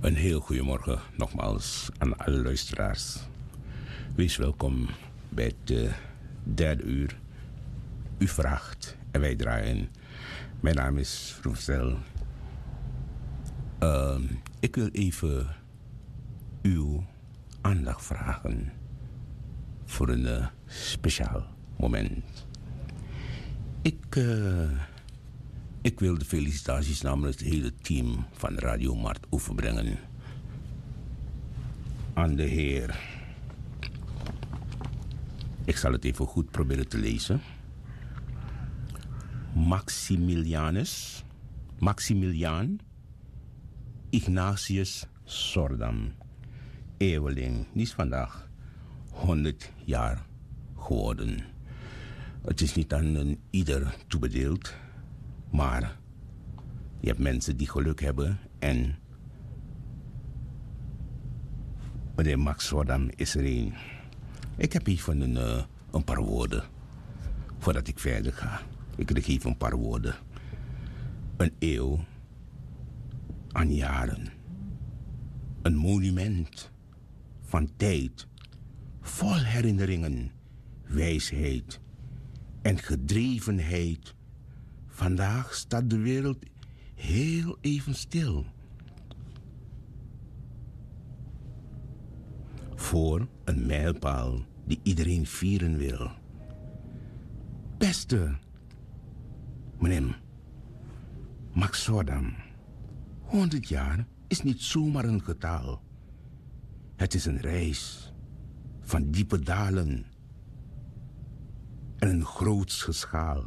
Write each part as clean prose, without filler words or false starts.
Een heel goedemorgen nogmaals aan alle luisteraars. Wees welkom bij het derde uur. U vraagt en wij draaien. Mijn naam is Roefzel. Ik wil even uw aandacht vragen voor een speciaal moment. Ik wil de felicitaties namens het hele team van Radio Mart overbrengen aan de heer. Ik zal het even goed proberen te lezen. Maximiliaan Ignatius Sordam. Eeuweling. Die is vandaag 100 jaar geworden. Het is niet aan ieder toebedeeld. Maar je hebt mensen die geluk hebben en meneer Max Sordam is er een. Ik heb even een paar woorden voordat ik verder ga. Ik krijg even een paar woorden. Een eeuw aan jaren. Een monument van tijd. Vol herinneringen, wijsheid en gedrevenheid. Vandaag staat de wereld heel even stil. Voor een mijlpaal die iedereen vieren wil. Beste meneer Max Sordam, 100 jaar is niet zomaar een getal. Het is een reis van diepe dalen en een groots geschaal.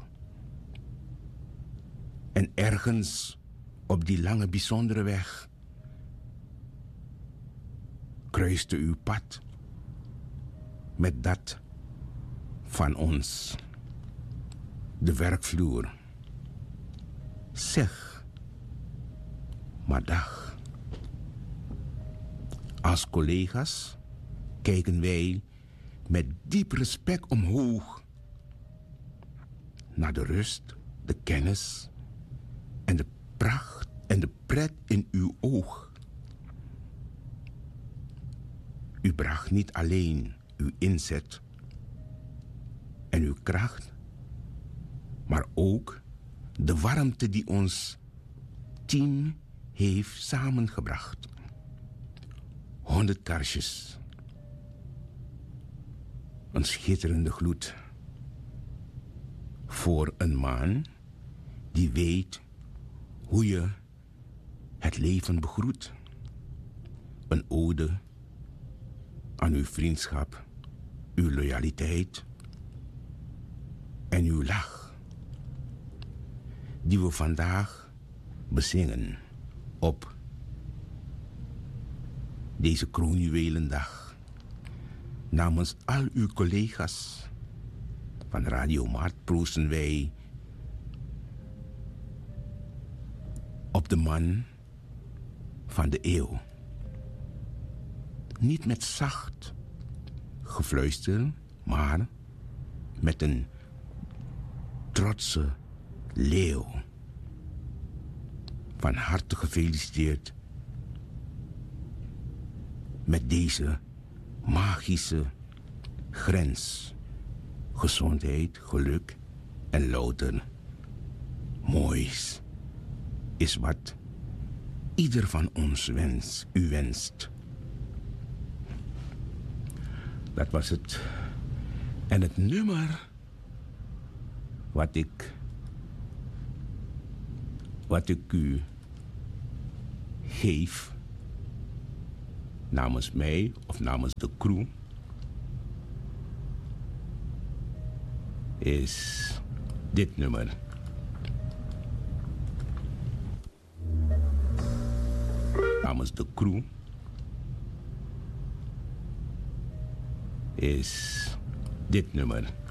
En ergens op die lange bijzondere weg kruiste uw pad met dat van ons, de werkvloer. Zeg maar dag. Als collega's kijken wij met diep respect omhoog naar de rust, de kennis en de pracht en de pret in uw oog. U bracht niet alleen uw inzet en uw kracht, maar ook de warmte die ons team heeft samengebracht. 100 kaarsjes. Een schitterende gloed. Voor een man die weet hoe je het leven begroet. Een ode aan uw vriendschap, uw loyaliteit en uw lach, die we vandaag bezingen op deze kroonjuwelendag. Namens al uw collega's van Radio Mart proosten wij op de man van de eeuw. Niet met zacht gefluister, maar met een trotse leeuw. Van harte gefeliciteerd met deze magische grens. Gezondheid, geluk en louter moois is wat ieder van ons u wenst. Dat was het. En het nummer wat ik u geef namens mij of namens de crew is dit nummer. Namens de crew is dit nummer.